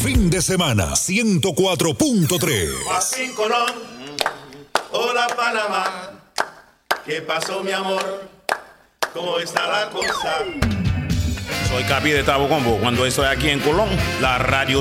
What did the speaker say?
fin de semana, 104.3. Joaquín Colón, hola Panamá, ¿qué pasó mi amor? ¿Cómo está la cosa? Soy Capi de Tabo Combo. Cuando estoy aquí en Colón, la radio